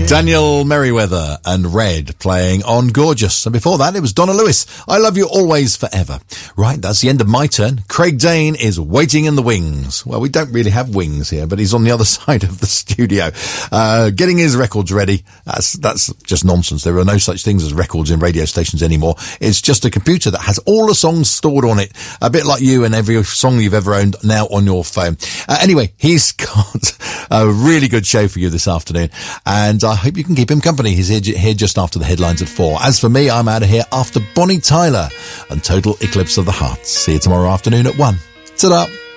Daniel Merriweather and Red playing on Gorgeous. And before that, it was Donna Lewis. I Love You Always Forever. Right, that's the end of my turn. Craig Dane is waiting in the wings. Well, we don't really have wings here, but he's on the other side of the studio, getting his records ready. That's just nonsense. There are no such things as records in radio stations anymore. It's just a computer that has all the songs stored on it, a bit like you and every song you've ever owned now on your phone. Anyway, he's got a really good show for you this afternoon, and I hope you can keep him company. He's here just after the headlines at 4. As for me, I'm out of here after Bonnie Tyler and Total Eclipse of the Heart. See you tomorrow afternoon at 1. Ta-da!